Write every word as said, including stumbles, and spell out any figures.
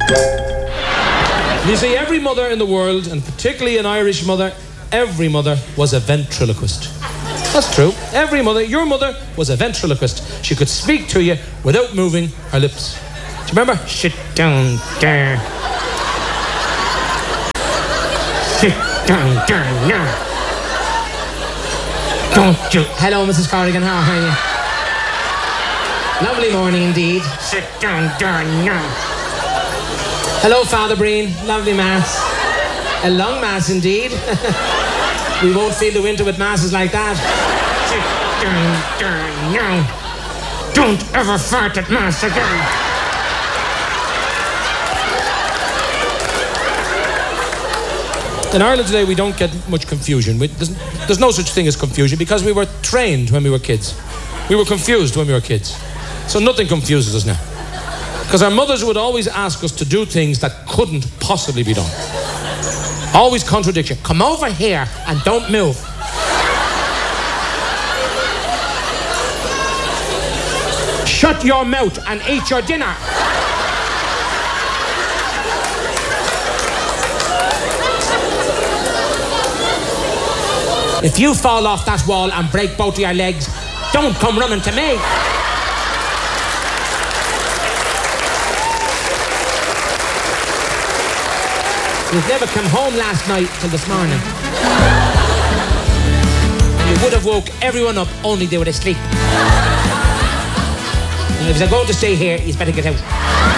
You see, every mother in the world, and particularly an Irish mother, every mother was a ventriloquist. That's true. Every mother, your mother, was a ventriloquist. She could speak to you without moving her lips. Do you remember? Sit down there. Sit down there now. Don't you... Hello, Missus Corrigan, how are you? Lovely morning indeed. Sit down there now. Hello, Father Breen. Lovely mass. A long mass indeed. We won't feel the winter with masses like that. Sit down there now. Don't ever fart at mass again. In Ireland today, we don't get much confusion. We, there's, there's no such thing as confusion because we were trained when we were kids. We were confused when we were kids. So nothing confuses us now. Because our mothers would always ask us to do things that couldn't possibly be done. Always contradiction. Come over here and don't move. Shut your mouth and eat your dinner. If you fall off that wall and break both of your legs, don't come running to me. You've never come home last night till this morning. You would have woke everyone up, only they were asleep. And if you're going to stay here, you better get out.